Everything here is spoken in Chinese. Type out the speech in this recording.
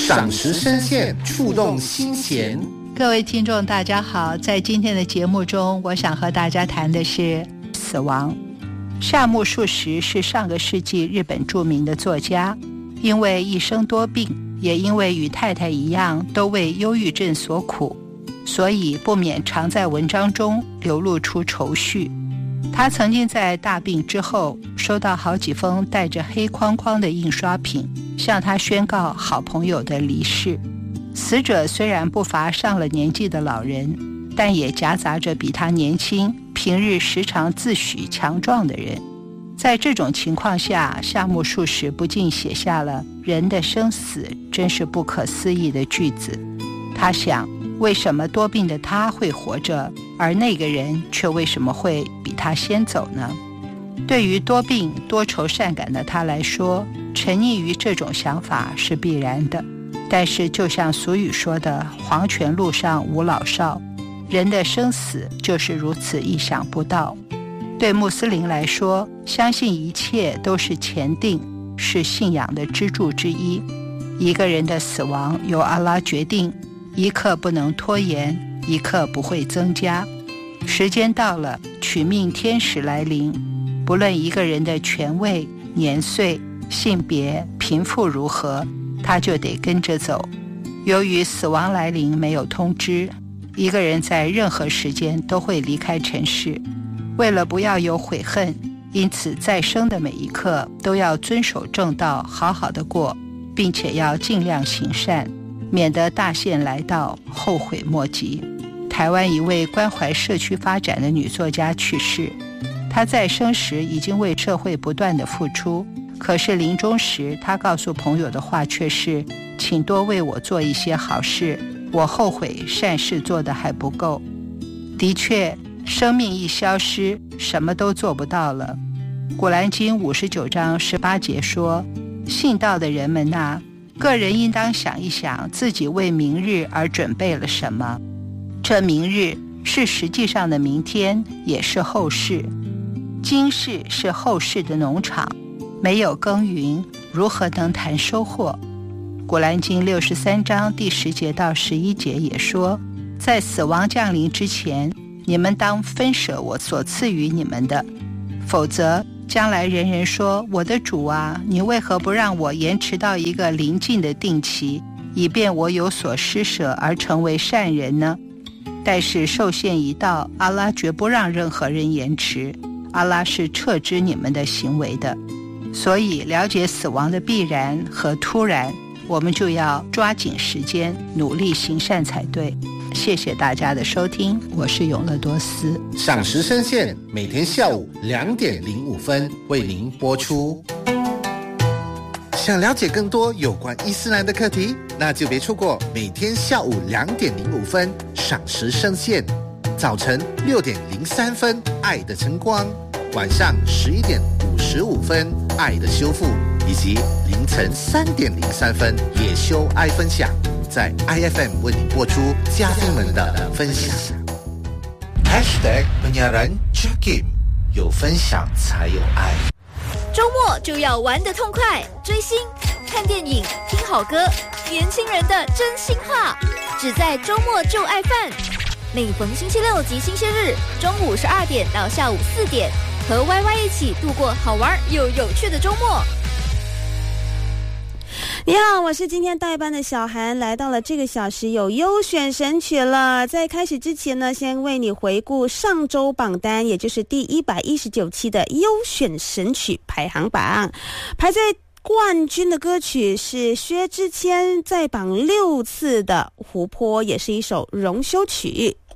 赏识深陷，触动心弦。 各位听众大家好，在今天的节目中，我想和大家谈的是死亡。夏目漱石是上个世纪日本著名的作家，因为一生多病，也因为与太太一样都为忧郁症所苦，所以不免常在文章中流露出愁绪。他曾经在大病之后收到好几封带着黑框框的印刷品，向他宣告好朋友的离世。死者虽然不乏上了年纪的老人，但也夹杂着比他年轻、平日时常自诩强壮的人。在这种情况下，夏目漱石不禁写下了人的生死真是不可思议的句子。他想，为什么多病的他会活着，而那个人却为什么会比他先走呢？对于多病多愁善感的他来说，沉溺于这种想法是必然的。但是就像俗语说的，黄泉路上无老少，人的生死就是如此意想不到。对穆斯林来说，相信一切都是前定，是信仰的支柱之一。一个人的死亡由阿拉决定，一刻不能拖延，一刻不会增加。时间到了，取命天使来临，不论一个人的权位、年岁、性别、贫富如何，他就得跟着走。由于死亡来临没有通知，一个人在任何时间都会离开尘世。为了不要有悔恨，因此在生的每一刻都要遵守正道，好好的过，并且要尽量行善，免得大限来到后悔莫及。台湾一位关怀社区发展的女作家去世，她在生时已经为社会不断的付出，可是临终时她告诉朋友的话却是，请多为我做一些好事，我后悔善事做得还不够。的确，生命一消失，什么都做不到了。古兰经59章18节说，信道的人们啊，个人应当想一想自己为明日而准备了什么。这明日是实际上的明天，也是后世。今世是后世的农场，没有耕耘，如何能谈收获？古兰经63章第10节到11节也说，在死亡降临之前，你们当分舍我所赐予你们的，否则将来人人说，我的主啊，你为何不让我延迟到一个临近的定期，以便我有所施舍而成为善人呢？但是寿限一到，阿拉绝不让任何人延迟，阿拉是撤知你们的行为的。所以了解死亡的必然和突然，我们就要抓紧时间，努力行善才对。谢谢大家的收听，我是永乐多斯。 赏识深陷，每天下午2点05分为您播出。想了解更多有关伊斯兰的课题，那就别错过每天下午2点05分赏识深陷，早晨6点03分爱的晨光，晚上11点55分爱的修复，以及凌晨3点03分野修爱分享，在 IFM 为您播出嘉宾们的分享。#penyiaran Jakim， 有分享才有爱。 周末就要玩得痛快，追星、看电影、听好歌，年轻人的真心话，只在周末就爱饭。每逢星期六及星期日，中午12点到下午4点，和 YY 一起度过好玩又有趣的周末。 你好，我是今天代班的小韩，来到了这个小时有优选神曲了。在开始之前呢，先为你回顾上周榜单，也就是第119期的优选神曲排行榜。排在冠军的歌曲是薛之谦在榜6次的《湖泊》，也是一首荣休曲。